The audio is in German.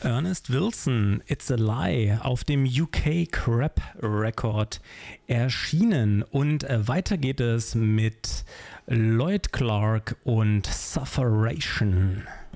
Ernest Wilson, It's a Lie, auf dem UK Crap Record erschienen. Und weiter geht es mit Lloyd Clark und Sufferation.